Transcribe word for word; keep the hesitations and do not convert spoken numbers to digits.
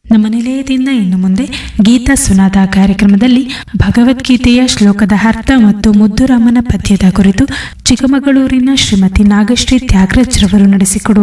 ನಮ್ಮ ನಿಲಯದಿಂದ ಇನ್ನು ಮುಂದೆ ಗೀತಾ ಸುನಾದ ಕಾರ್ಯಕ್ರಮದಲ್ಲಿ ಭಗವದ್ಗೀತೆಯ ಶ್ಲೋಕದ ಅರ್ಥ ಮತ್ತು ಮುದ್ದುರಾಮನ ಪದ್ಯದ ಕುರಿತು ಚಿಕ್ಕಮಗಳೂರಿನ ಶ್ರೀಮತಿ ನಾಗಶ್ರೀ ತ್ಯಾಗರಾಜ್ರವರು ನಡೆಸಿಕೊಡುವ